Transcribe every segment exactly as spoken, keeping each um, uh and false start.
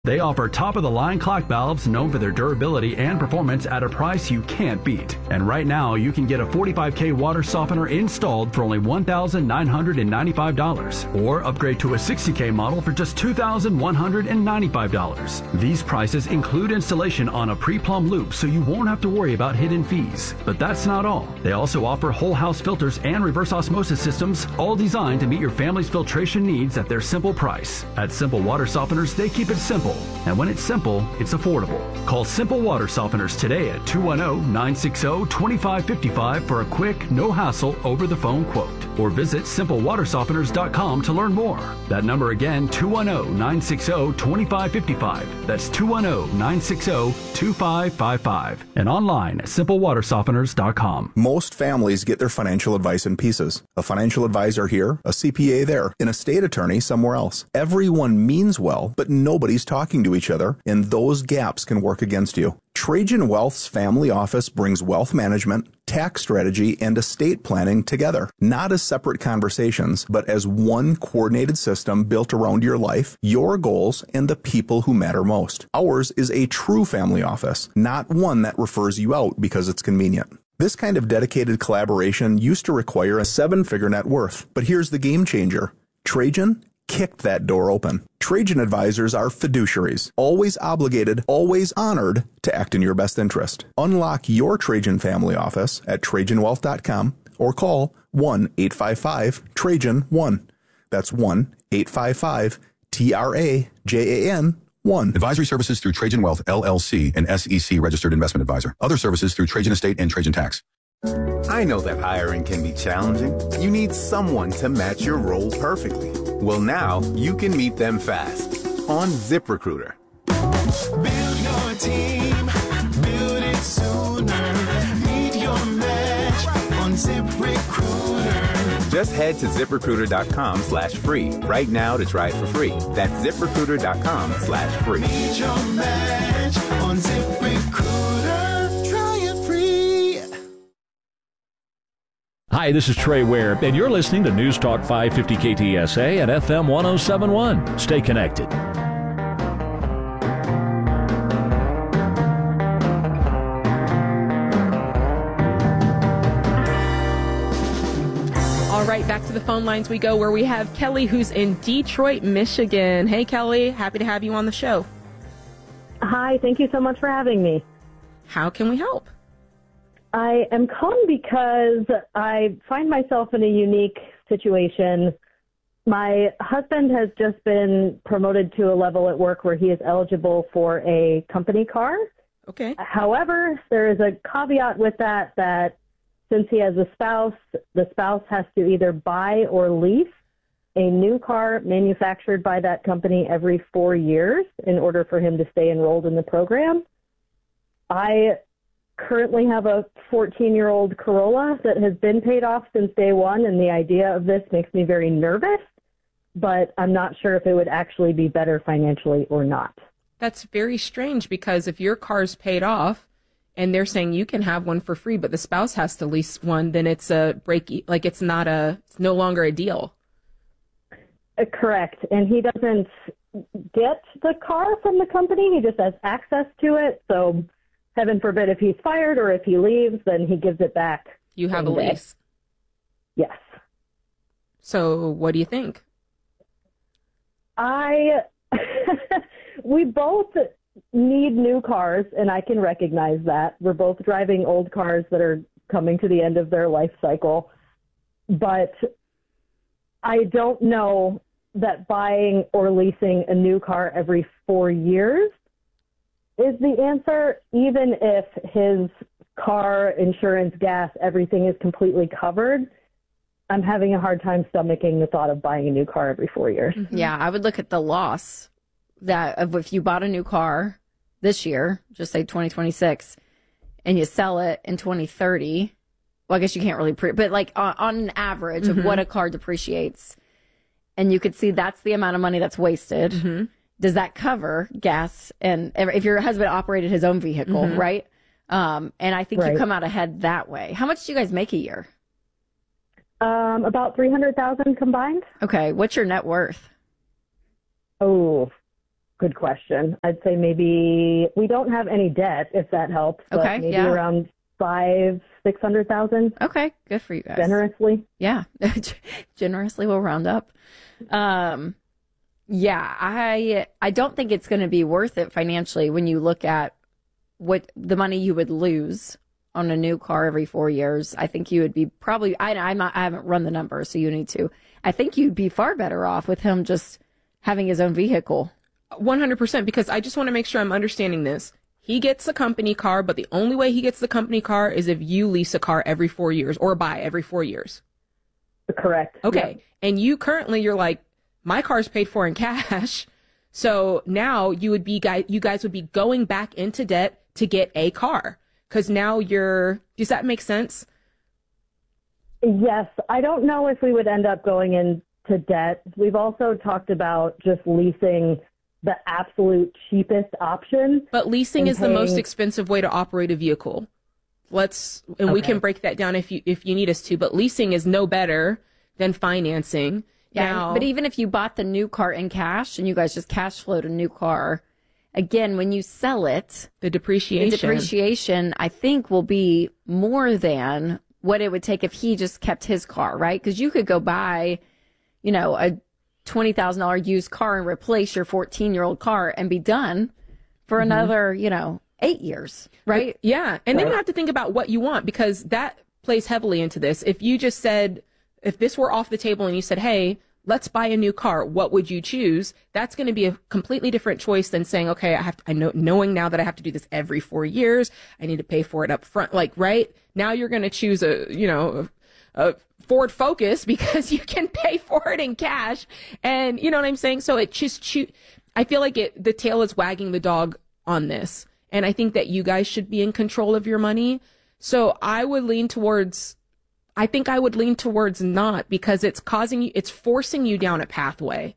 They offer top-of-the-line clock valves known for their durability and performance at a price you can't beat. And right now, you can get a forty-five K water softener installed for only one thousand nine hundred ninety-five dollars, or upgrade to a sixty K model for just two thousand one hundred ninety-five dollars. These prices include installation on a pre-plumb loop, so you won't have to worry about hidden fees. But that's not all. They also offer whole house filters and reverse osmosis systems, all designed to meet your family's filtration needs at their simple price. At Simple Water Softeners, they keep it simple. And when it's simple, it's affordable. Call Simple Water Softeners today at two one zero, nine six zero, two five five five for a quick, no-hassle, over-the-phone quote. Or visit simple water softeners dot com to learn more. That number again, two one zero, nine six zero, two five five five. That's two one zero, nine six zero, two five five five. And online at simple water softeners dot com. Most families get their financial advice in pieces. A financial advisor here, a C P A there, an estate attorney somewhere else. Everyone means well, but nobody's talking to each other, and those gaps can work against you. Trajan Wealth's family office brings wealth management, tax strategy, and estate planning together, not as separate conversations, but as one coordinated system built around your life, your goals, and the people who matter most. Ours is a true family office, not one that refers you out because it's convenient. This kind of dedicated collaboration used to require a seven-figure net worth, but here's the game changer. Trajan kicked that door open. Trajan advisors are fiduciaries, always obligated, always honored to act in your best interest. Unlock your Trajan family office at trajan wealth dot com or call one eight five five Trajan one. That's one eight five five T R A J A N one. Advisory services through Trajan Wealth, L L C, an S E C registered investment advisor. Other services through Trajan Estate and Trajan Tax. I know that hiring can be challenging. You need someone to match your role perfectly. Well, now you can meet them fast on ZipRecruiter. Build your team, build it sooner. Meet your match on ZipRecruiter. Just head to ZipRecruiter.com slash free right now to try it for free. That's ZipRecruiter.com slash free. Meet your match on ZipRecruiter. Try it free. Hi, this is Trey Ware, and you're listening to News Talk five fifty K T S A and F M one oh seven point one. Stay connected. All right, back to the phone lines we go, where we have Kelly, who's in Detroit, Michigan. Hey, Kelly, happy to have you on the show. Hi, thank you so much for having me. How can we help? I am calling because I find myself in a unique situation. My husband has just been promoted to a level at work where he is eligible for a company car. Okay. However, there is a caveat with that, that since he has a spouse, the spouse has to either buy or lease a new car manufactured by that company every four years in order for him to stay enrolled in the program. I currently have a fourteen-year-old Corolla that has been paid off since day one, and the idea of this makes me very nervous, but I'm not sure if it would actually be better financially or not. That's very strange, because if your car's paid off and they're saying you can have one for free, but the spouse has to lease one, then it's a break, like it's not a, it's no longer a deal. Uh, correct. And he doesn't get the car from the company. He just has access to it. So heaven forbid if he's fired or if he leaves, then he gives it back. You have a lease. Yes. So what do you think? I, we both need new cars, and I can recognize that. We're both driving old cars that are coming to the end of their life cycle. But I don't know that buying or leasing a new car every four years is the answer, even if his car, insurance, gas, everything is completely covered. I'm having a hard time stomaching the thought of buying a new car every four years. Mm-hmm. Yeah, I would look at the loss that of if you bought a new car this year, just say twenty twenty-six, and you sell it in twenty thirty. Well, I guess you can't really, pre- but like on, on an average mm-hmm. of what a car depreciates, and you could see that's the amount of money that's wasted. Mm-hmm. Does that cover gas? And if your husband operated his own vehicle, mm-hmm. right? Um, and I think right. you come out ahead that way. How much do you guys make a year? Um, about three hundred thousand combined. Okay. What's your net worth? Oh, good question. I'd say maybe we don't have any debt, if that helps. But Okay, maybe yeah. around five, six hundred thousand. Okay, good for you guys. Generously. Yeah, generously we'll round up. Um, yeah, I I don't think it's going to be worth it financially when you look at what the money you would lose on a new car every four years. I think you would be probably. I I'm not. I haven't run the numbers, so you need to. I think you'd be far better off with him just having his own vehicle. one hundred percent, because I just want to make sure I'm understanding this. He gets a company car, but the only way he gets the company car is if you lease a car every four years or buy every four years. Correct. Okay. Yep. And you currently, you're like, my car's paid for in cash. So now you would be, guys, you guys would be going back into debt to get a car. Because now you're, does that make sense? Yes. I don't know if we would end up going into debt. We've also talked about just leasing the absolute cheapest option. But leasing and is the most paying- expensive way to operate a vehicle. Let's, and we Okay. can break that down if you, if you need us to, but leasing is no better than financing. Yeah, Now, but even if you bought the new car in cash and you guys just cash flowed a new car, again, when you sell it, the depreciation. the depreciation, I think, will be more than what it would take if he just kept his car, right? Because you could go buy, you know, a twenty thousand dollars used car and replace your fourteen-year-old car and be done for Mm-hmm. another, you know, eight years, right? But, yeah. And then you have to think about what you want, because that plays heavily into this. If you just said, if this were off the table and you said, hey, let's buy a new car, what would you choose? That's going to be a completely different choice than saying, okay, I have to, I know, knowing now that I have to do this every four years, I need to pay for it up front. Like, right now you're going to choose a, you know, a, a Ford Focus because you can pay for it in cash. And you know what I'm saying? So it just, choo- I feel like it, the tail is wagging the dog on this. And I think that you guys should be in control of your money. So I would lean towards, I think I would lean towards not, because it's causing you, it's forcing you down a pathway.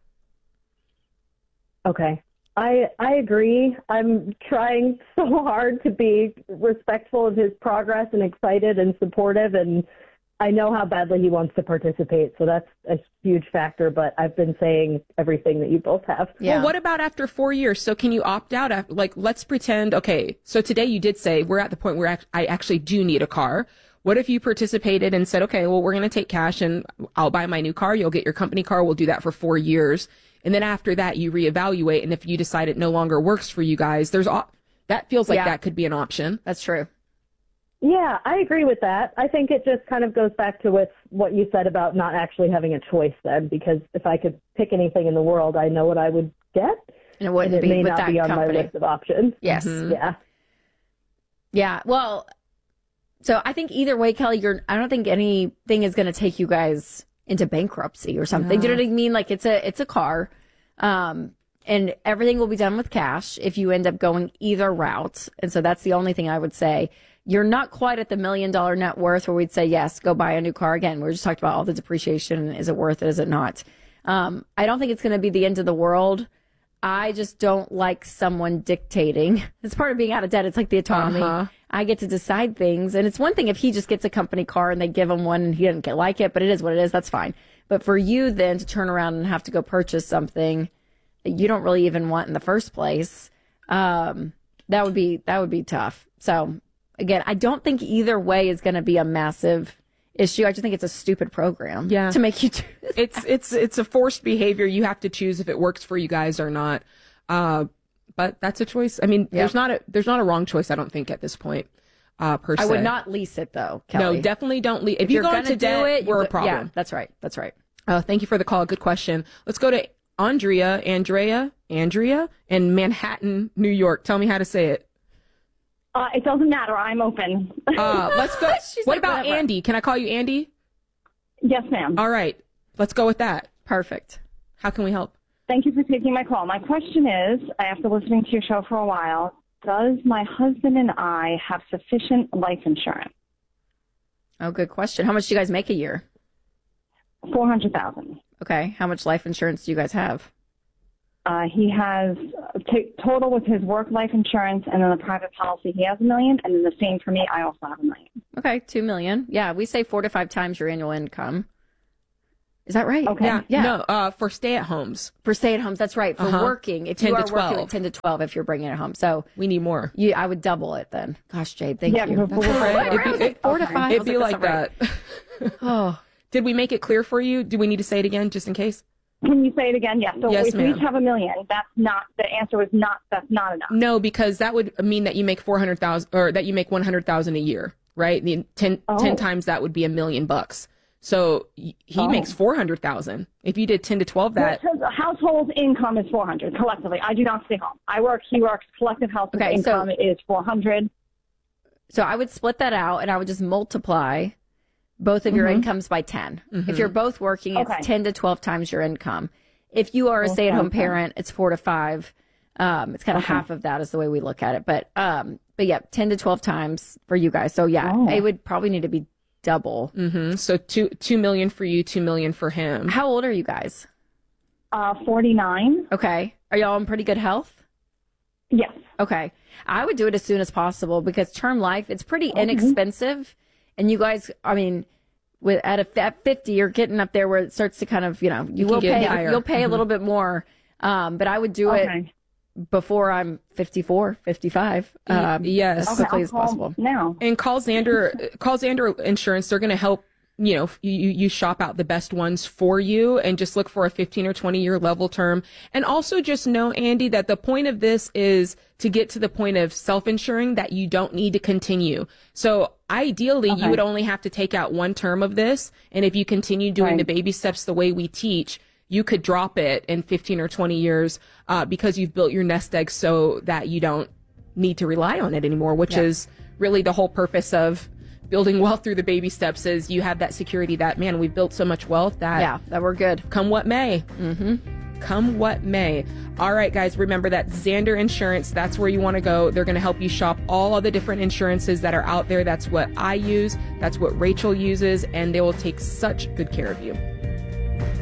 Okay. I I agree. I'm trying so hard to be respectful of his progress and excited and supportive, and I know how badly he wants to participate, so that's a huge factor, but I've been saying everything that you both have. Yeah. Well, what about after four years? So can you opt out? After, like, let's pretend, okay, so today you did say we're at the point where ac- I actually do need a car. What if you participated and said, okay, well, we're going to take cash and I'll buy my new car. You'll get your company car. We'll do that for four years. And then after that, you reevaluate. And if you decide it no longer works for you guys, there's op- that feels like Yeah. that could be an option. That's true. Yeah, I agree with that. I think it just kind of goes back to with what you said about not actually having a choice then, because if I could pick anything in the world, I know what I would get. And it wouldn't and it be may with not that be on company. my list of options. Yes. Yeah. Yeah. Well, so I think either way, Kelly, you're, I don't think anything is going to take you guys into bankruptcy or something. Do you know what I mean? Like it's a, it's a car. Um, and everything will be done with cash if you end up going either route. And so that's the only thing I would say. You're not quite at the million dollar net worth where we'd say, yes, go buy a new car. Again, we just talked about all the depreciation. Is it worth it? Is it not? Um, I don't think it's going to be the end of the world. I just don't like someone dictating. It's part of being out of debt. It's like the autonomy. Uh-huh. I get to decide things. And it's one thing if he just gets a company car and they give him one and he doesn't get like it, but it is what it is. That's fine. But for you then to turn around and have to go purchase something that you don't really even want in the first place, um, that would be, that would be tough. So again, I don't think either way is going to be a massive issue. I just think it's a stupid program Yeah. to make you do that. It's, it's, it's a forced behavior. You have to choose if it works for you guys or not. Uh, but that's a choice. I mean, Yeah. there's not a, there's not a wrong choice. I don't think at this point, uh, per se. I would not lease it though, Kelly. No, definitely don't leave. If, If you you're go going into to do debt, it, you we're go- a problem. Yeah, that's right. That's right. Uh, thank you for the call. Good question. Let's go to Andrea, Andrea, Andrea in Manhattan, New York. Tell me how to say it. Uh, it doesn't matter. I'm open. Uh, let's go. She's What like, about whatever. Andy? Can I call you Andy? Yes, ma'am. All right. Let's go with that. Perfect. How can we help? Thank you for taking my call. My question is, after listening to your show for a while, does my husband and I have sufficient life insurance? Oh, good question. How much do you guys make a year? four hundred thousand dollars. Okay. How much life insurance do you guys have? Uh, he has t- total with his work life insurance, and then the private policy, he has a million, and then the same for me, I also have a million. Okay, two million. Yeah, we say four to five times your annual income. Is that right? Okay. Yeah. Yeah. No, uh, for stay-at-homes. For stay-at-homes, that's right. For Uh-huh. working, if ten you to are working twelve. at ten to twelve, if you're bringing it home, so We need more. you, I would double it then. Gosh, Jade, thank Yeah, you. because That's we're- all right. It'd be- I was like, four to okay. five. I It'd was be like, like that's all that. right. Oh, Did we make it clear for you? Do we need to say it again, just in case? Can you say it again? Yes. So Yes, if we ma'am. each have a million, that's not, the answer was not, that's not enough. No, because that would mean that you make four hundred thousand, or that you make one hundred thousand a year, right? The ten, Oh. ten times that would be a million bucks. So y- he Oh. makes four hundred thousand. If you did ten to twelve, that Because the household income is four hundred collectively. I do not stay home. I work, he works. Collective household Okay, so- income is four hundred. so I would split that out, and I would just multiply both of your Mhm. incomes by ten. If you're both working, it's Okay. ten to twelve times your income. If you are a Okay, stay-at-home okay. parent, it's four to five. Um, it's kind of Okay. half of that is the way we look at it. But um, but yeah, ten to twelve times for you guys. So yeah, Oh. it would probably need to be double. hmm so two two million for you, two million for him. How old are you guys? Uh, forty-nine. Okay, are y'all in pretty good health? Yes. Okay, I would do it as soon as possible because term life, it's pretty Okay. inexpensive, and you guys, I mean. With at a at fifty, you're getting up there where it starts to kind of, you know, you, You can will get pay, higher. you'll pay a Mhm. little bit more. Um, but I would do Okay. it before I'm fifty-four, fifty-five, um, yes. as Okay, quickly I'll as call possible. now. And call Xander, call Xander Insurance. They're going to help, you know, you, you shop out the best ones for you and just look for a fifteen or twenty year level term. And also just know, Andy, that the point of this is to get to the point of self-insuring that you don't need to continue. So ideally, Okay. you would only have to take out one term of this. And if you continue doing Right. the baby steps the way we teach, you could drop it in fifteen or twenty years uh, because you've built your nest egg so that you don't need to rely on it anymore, which Yeah. is really the whole purpose of building wealth through the baby steps. Is you have that security that, man, we've built so much wealth that Yeah, that we're good. come what may. Mm-hmm. Come what may. All right, guys, remember that Xander Insurance, that's where you want to go. They're going to help you shop all of the different insurances that are out there. That's what I use. That's what Rachel uses. And they will take such good care of you.